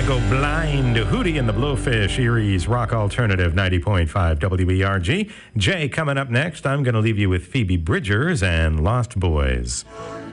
Go Blind, Hootie and the Blowfish, Erie's Rock Alternative 90.5 WERG. Jay, coming up next, I'm going to leave you with Phoebe Bridgers and Lost Boys.